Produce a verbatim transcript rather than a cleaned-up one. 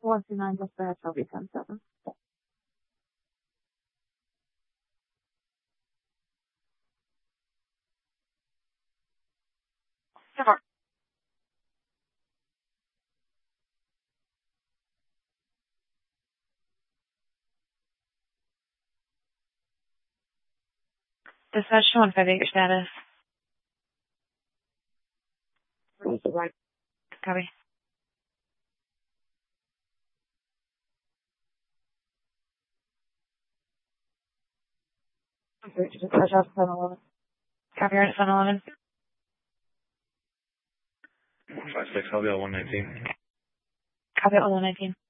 one two nine dispatch, I'll be ten seven. Sure. Dispatch to one five eight, your status. Right. Copy. Dispatch out seven eleven. Copy, you're at seven eleven. five six, I'll be at one nineteen. Copy at one nineteen.